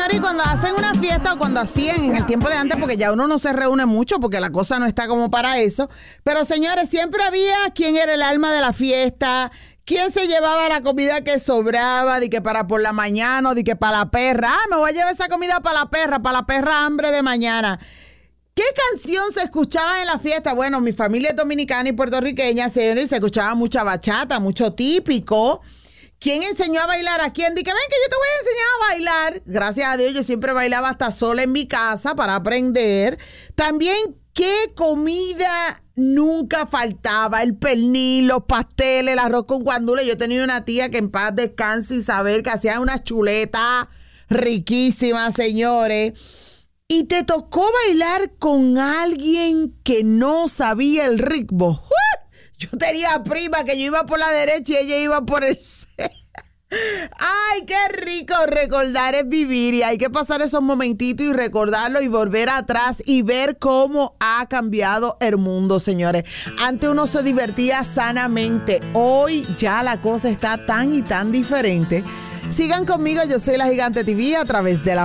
Señores, y cuando hacen una fiesta o cuando hacían en el tiempo de antes, porque ya uno no se reúne mucho porque la cosa no está como para eso, pero señores, siempre había quien era el alma de la fiesta, quien se llevaba la comida que sobraba, de que para por la mañana, o de que para la perra. Me voy a llevar esa comida para la perra hambre de mañana. ¿Qué canción se escuchaba en la fiesta? Bueno, mi familia es dominicana y puertorriqueña, señores, se escuchaba mucha bachata, mucho típico. ¿Quién enseñó a bailar a quién? Dije, ven que yo te voy a enseñar a bailar. Gracias a Dios, yo siempre bailaba hasta sola en mi casa para aprender. También, ¿qué comida nunca faltaba? El pernil, los pasteles, el arroz con guandule. Yo tenía una tía que en paz descanse y saber que hacía unas chuletas riquísimas, señores. Y te tocó bailar con alguien que no sabía el ritmo. Yo tenía prima que yo iba por la derecha y ella iba por el centro. Ay, qué rico, recordar es vivir y hay que pasar esos momentitos y recordarlo y volver atrás y ver cómo ha cambiado el mundo, señores. Antes uno se divertía sanamente, hoy ya la cosa está tan y tan diferente. Sigan conmigo, yo soy la Gigante TV a través de la